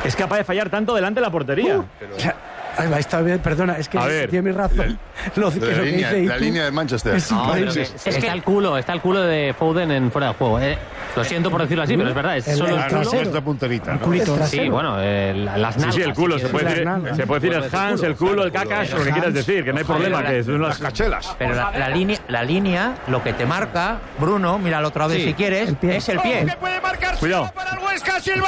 es capaz de fallar tanto delante de la portería. Está bien, perdona, es que tiene razón. La línea de Manchester. Está el culo de Foden en fuera de juego. Lo siento por decirlo así, pero es verdad. Es solo el culo. Esta punterita, ¿no? Sí, bueno, las nalgas. Sí, el culo. Se puede decir el Hans, el culo, el cacas, lo que quieras decir, que no hay problema. Que son las cachelas. Pero la línea, lo que te marca, Bruno, míralo otra vez si quieres, es el pie. Que puede marcar Cuidado. para el Huesca. Silva,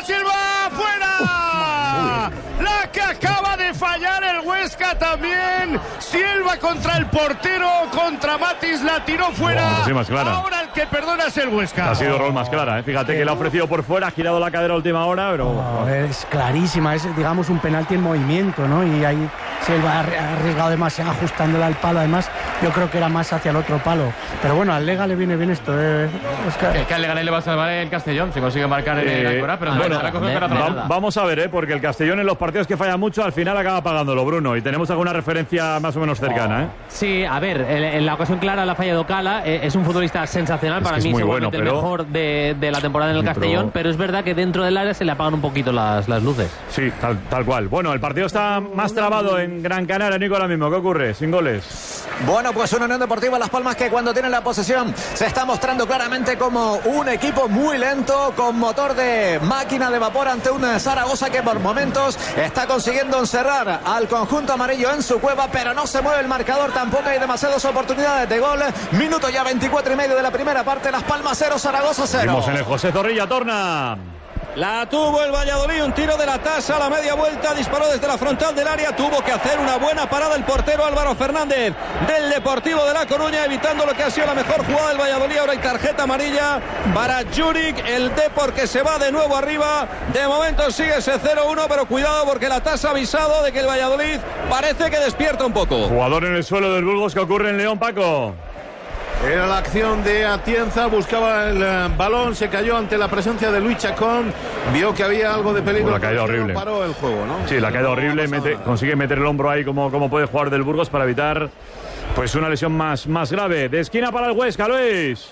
fuera. La que acaba de fallar el Huesca también. Silva contra el portero, contra Matis, la tiró fuera. Sí, más clara. Ahora el que perdona es el Huesca. Ha sido rol más clara, Fíjate que le ha ofrecido por fuera, ha girado la cadera a última hora, pero... es clarísima, es digamos un penalti en movimiento, ¿no? Y ahí Silva ha arriesgado demasiado ajustándola al palo, además yo creo que era más hacia el otro palo. Pero bueno, al Lega le viene bien esto, Oscar. Es que al Leganés le va a salvar el Castellón si consigue marcar en la Cora, pero vamos a ver, porque el Castellón en los partidos que falla mucho al final acaba pagándolo, Bruno, y tenemos alguna referencia más o menos cercana, Sí, a ver, en la ocasión clara la ha fallado Cala, es un futbolista sensacional, para mí seguramente el mejor de la temporada en el Castellón, pero es verdad que dentro del área se le apagan un poquito las luces. Sí, tal cual. Bueno, el partido está más trabado en Gran Canaria, Nico, ahora mismo. ¿Qué ocurre? Sin goles. Bueno, pues una Unión Deportiva Las Palmas que cuando tiene la posesión se está mostrando claramente como un equipo muy lento, con motor de máquina de vapor ante un Zaragoza que por momentos está consiguiendo encerrar al conjunto amarillo en su cueva, pero no se mueve el marcador, tampoco hay demasiadas oportunidades de gol. Minuto ya 24 y medio de la primera parte, Las Palmas 0, Zaragoza 0. Vimos en el José Zorrilla, torna. La tuvo el Valladolid, un tiro de la tasa a la media vuelta, disparó desde la frontal del área, tuvo que hacer una buena parada el portero Álvaro Fernández del Deportivo de La Coruña, evitando lo que ha sido la mejor jugada del Valladolid. Ahora hay tarjeta amarilla para Juric, el Depor que se va de nuevo arriba. De momento sigue ese 0-1, pero cuidado porque la tasa ha avisado de que el Valladolid parece que despierta un poco. Jugador en el suelo del Burgos, que ocurre en León, Paco. Era la acción de Atienza, buscaba el balón, se cayó ante la presencia de Luis Chacón, vio que había algo de peligro. La caída horrible. Paró el juego, ¿no? Sí, la caída horrible, consigue meter el hombro ahí como puede jugar del Burgos para evitar pues una lesión más grave. De esquina para el Huesca, Luis.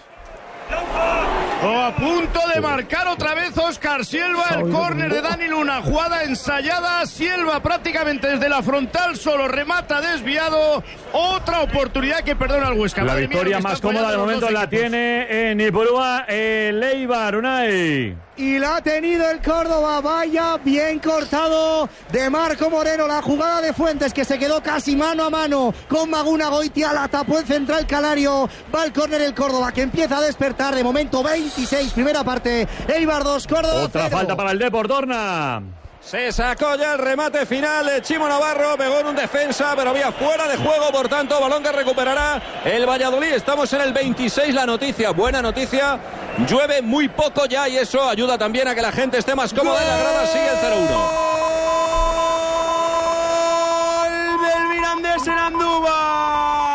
A punto de marcar otra vez Óscar Silva, el córner de Dani Luna, jugada ensayada, Silva prácticamente desde la frontal, solo remata desviado, otra oportunidad que perdona al Huesca. La victoria más cómoda de momento la tiene en Ipurúa el Eibar, Unai. Y la ha tenido el Córdoba, vaya, bien cortado de Marco Moreno, la jugada de Fuentes que se quedó casi mano a mano con Maguna Goitia, la tapó el central Calario, va al córner el Córdoba que empieza a despertar, de momento 26, primera parte, Eibar 2, Córdoba otra 0. Falta para el Depor, Torna. Se sacó ya el remate final de Chimo Navarro, pegó en un defensa, pero había fuera de juego, por tanto, balón que recuperará el Valladolid. Estamos en el 26, la noticia, buena noticia, llueve muy poco ya y eso ayuda también a que la gente esté más cómoda en la grada, sigue el 0-1. ¡Gol del Mirandés en Andúba!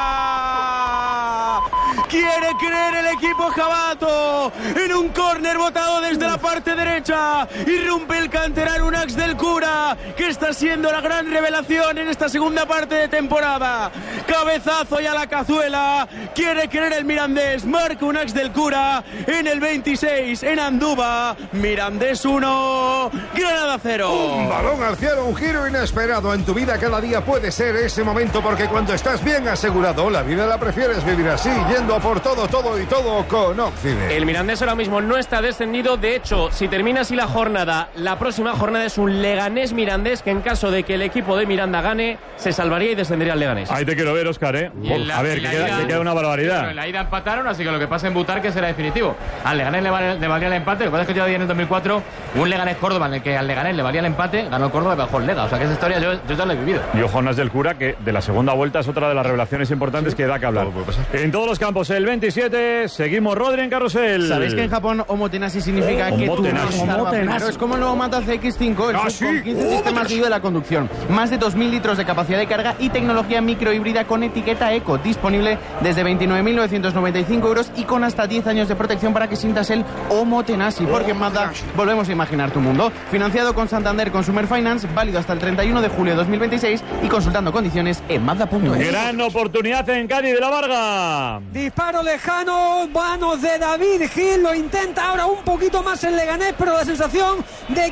Quiere creer el equipo jabato en un córner botado desde la parte derecha. Irrumpe el canterano Unax del Cura, que está siendo la gran revelación en esta segunda parte de temporada. Cabezazo y a la cazuela. Quiere creer el Mirandés. Marca Unax del Cura en el 26 en Andúba. Mirandés 1, Granada 0. Un balón al cielo, un giro inesperado. En tu vida cada día puede ser ese momento, porque cuando estás bien asegurado, la vida la prefieres vivir así, yendo por todo y todo con Occidente. El Mirandés ahora mismo no está descendido. De hecho, si termina así la jornada, la próxima jornada es un Leganés-Mirandés, que en caso de que el equipo de Miranda gane, se salvaría y descendería al Leganés. Ahí te quiero ver, Óscar, A ver, que queda una barbaridad. En la ida empataron, así que lo que pasa en Butarque será definitivo. Al Leganés le valía el empate. Lo que pasa es que yo había en el 2004 un Leganés-Córdoba en el que al Leganés le valía el empate, ganó el Córdoba y bajó el Lega. O sea que esa historia yo ya la he vivido. Y Jonas del Cura, que de la segunda vuelta es otra de las revelaciones importantes que da que hablar. En todos los campos, el 27, seguimos Rodri en carrusel. ¿Sabéis que en Japón omotenashi significa que tú primero? Es como el nuevo Mazda CX-5, con 15 sistemas de ayuda de la conducción, más de 2.000 litros de capacidad de carga y tecnología microhíbrida con etiqueta Eco, disponible desde 29.995 euros y con hasta 10 años de protección para que sientas el omotenashi, porque en Mazda volvemos a imaginar tu mundo. Financiado con Santander Consumer Finance, válido hasta el 31 de julio de 2026 y consultando condiciones en Mazda.es. Gran oportunidad en Cádiz de la Varga. Disparo lejano, manos de David Gil, lo intenta ahora un poquito más el Leganés, pero la sensación de